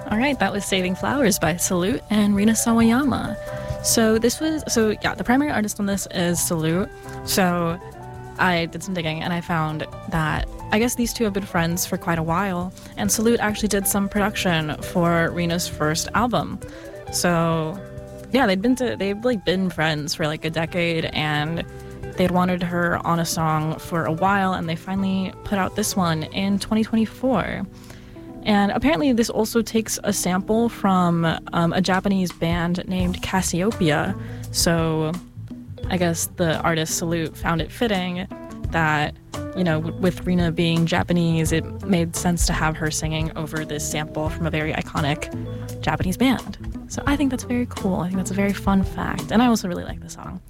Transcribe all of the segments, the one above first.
All right, that was Saving Flowers by Salute and Rina Sawayama. The primary artist on this is Salute. So I did some digging and I found that I guess these two have been friends for quite a while, and Salute actually did some production for Rina's first album. So yeah, they've been friends for like a decade, and they'd wanted her on a song for a while, and they finally put out this one in 2024. And apparently this also takes a sample from a Japanese band named Cassiopeia. So I guess the artist Salute found it fitting that, with Rina being Japanese, it made sense to have her singing over this sample from a very iconic Japanese band. So I think that's very cool. I think that's a very fun fact. And I also really like the song.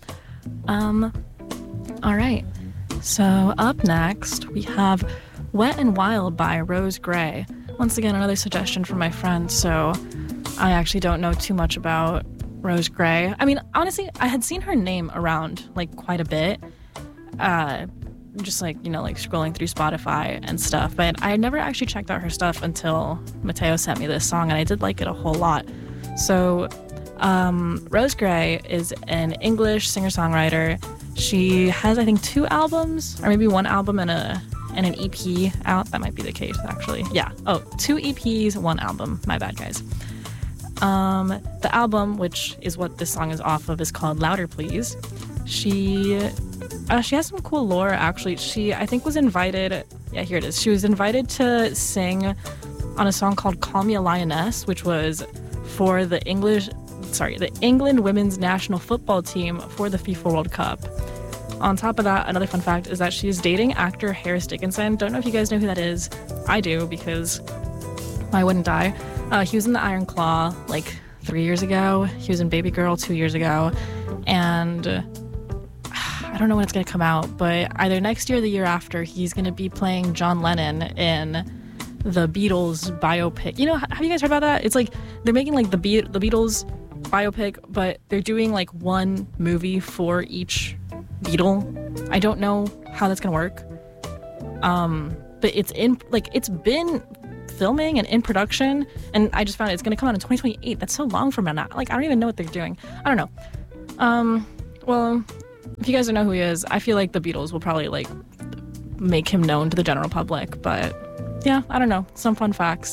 All right. So up next, we have Wet and Wild by Rose Gray. Once again, another suggestion from my friend, so I actually don't know too much about Rose Gray. I mean, honestly, I had seen her name around, like, quite a bit, just, like, scrolling through Spotify and stuff, but I had never actually checked out her stuff until Mateo sent me this song, and I did like it a whole lot. So, Rose Gray is an English singer-songwriter. She has, I think, 2 albums, or maybe 1 album and an EP out. That might be the case, actually. Yeah. 2 EPs, 1 album. My bad, guys. The album, which is what this song is off of, is called Louder Please. She has some cool lore, actually. She, I think, was invited... Yeah, here it is. She was invited to sing on a song called Call Me a Lioness, which was for the England women's national football team for the FIFA World Cup. On top of that, another fun fact is that she's dating actor Harris Dickinson. Don't know if you guys know who that is. I do, because why wouldn't I? He was in The Iron Claw like 3 years ago. He was in Baby Girl 2 years ago. And I don't know when it's going to come out, but either next year or the year after, he's going to be playing John Lennon in the Beatles biopic. Have you guys heard about that? It's like they're making like the Beatles biopic, but they're doing like one movie for each Beatle. I don't know how that's gonna work, but it's been filming and in production, and I just found it's gonna come out in 2028. That's so long from now. Like, I don't even know what they're doing. I don't know. Well, if you guys don't know who he is, I feel like the Beatles will probably like make him known to the general public, but yeah, I don't know, some fun facts.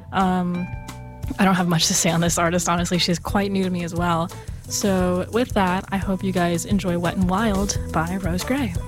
I don't have much to say on this artist, honestly. She's quite new to me as well. So with that, I hope you guys enjoy Wet and Wild by Rose Gray.